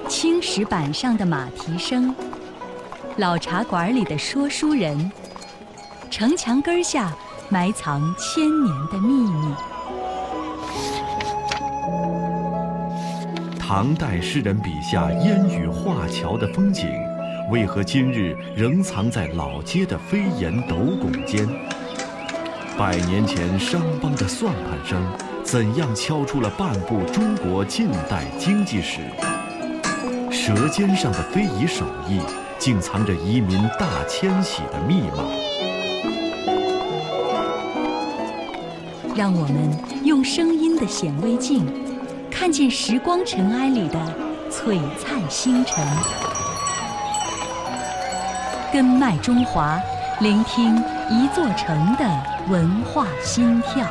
青石板上的马蹄声，老茶馆里的说书人，城墙根下埋藏千年的秘密。 唐代诗人笔下烟雨画桥的风景，为何今日仍藏在老街的飞檐斗拱间？100年前商帮的算盘声，怎样敲出了半部中国近代经济史？舌尖上的非遗手艺，竟藏着移民大迁徙的密码。 让我们用声音的显微镜，看见时光尘埃里的璀璨星辰。根脉中华，聆听一座城的文化心跳。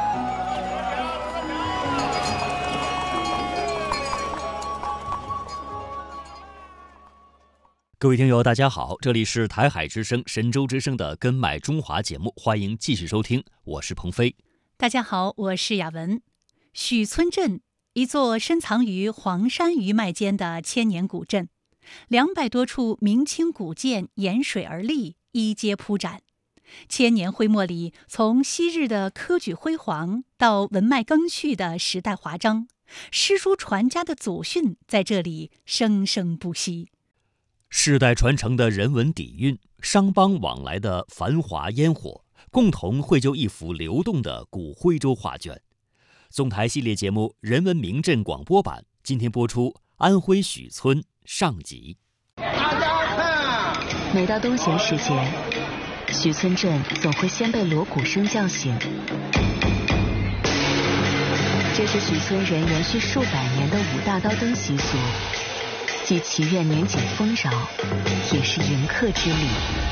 各位听友大家好，这里是台海之声神州之声的根脉中华节目，欢迎继续收听，我是鹏飞。 大家好，我是雅文。许村镇，一座深藏于黄山余脉间的千年古镇，200多处明清古建沿水而立，依街铺展。千年灰墨里，从昔日的科举辉煌到文脉更续的时代华章，诗书传家的祖训在这里生生不息。 世代传承的人文底蕴，商帮往来的繁华烟火，共同绘就一幅流动的古徽州画卷。总台系列节目《人文名镇广播版》今天播出安徽许村上集。 每到冬闲时节，许村镇总会先被锣鼓声叫醒。这是许村人延续数百年的舞大刀灯习俗，既祈愿年景丰饶，也是迎客之礼。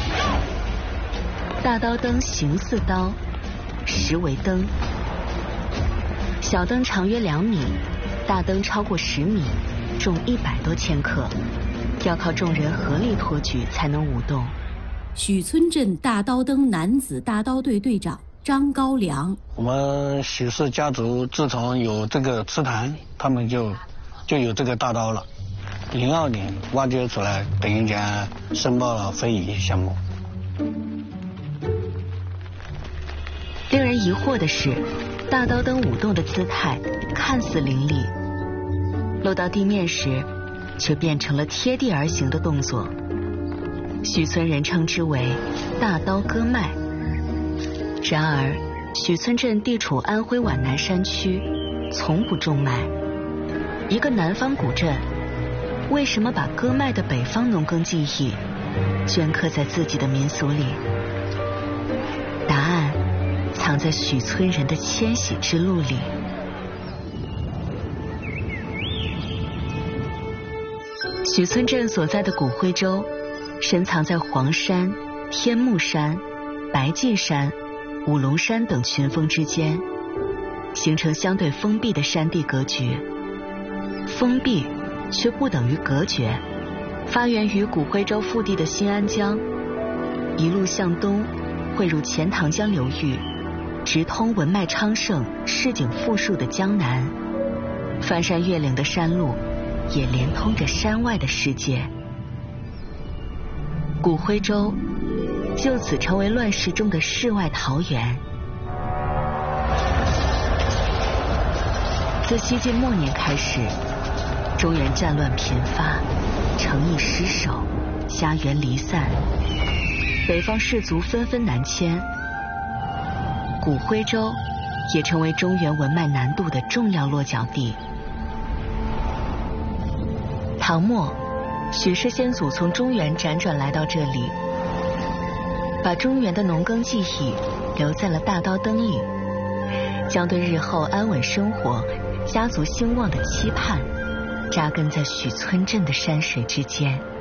大刀灯形似刀，实为灯。小灯长约2米，大灯超过10米，重100多千克，要靠众人合力托举才能舞动。 许村镇大刀灯男子大刀队队长张高良， 我们许氏家族自从有这个祠堂，他们就有这个大刀了。02年挖掘出来，等于讲申报了非遗项目。 令人疑惑的是，大刀灯舞动的姿态看似凌厉，落到地面时却变成了贴地而行的动作。许村人称之为大刀割脉。然而许村镇地处安徽皖南山区，从不种麦。一个南方古镇，为什么把割脉的北方农耕技艺镌刻在自己的民俗里？答案藏在许村人的迁徙之路里。许村镇所在的古徽州，深藏在黄山、天目山、白晋山、五龙山等群峰之间，形成相对封闭的山地格局。封闭却不等于隔绝，发源于古徽州腹地的新安江，一路向东汇入钱塘江流域，直通文脉昌盛、市井富庶的江南。翻山越岭的山路也连通着山外的世界。古徽州就此成为乱世中的世外桃源。自西晋末年开始，中原战乱频发，城邑失守，家园离散，北方士族纷纷南迁，古徽州也成为中原文脉南渡的重要落脚地。唐末，许氏先祖从中原辗转来到这里，把中原的农耕技艺留在了大刀灯里，将对日后安稳生活、家族兴旺的期盼扎根在许村镇的山水之间。